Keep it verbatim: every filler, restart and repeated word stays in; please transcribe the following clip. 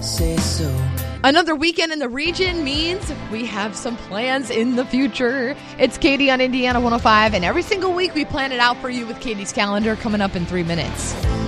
say so. Another weekend in the region means we have some plans in the future. It's Katie on Indiana one oh five, and every single week we plan it out for you with Katie's calendar coming up in three minutes.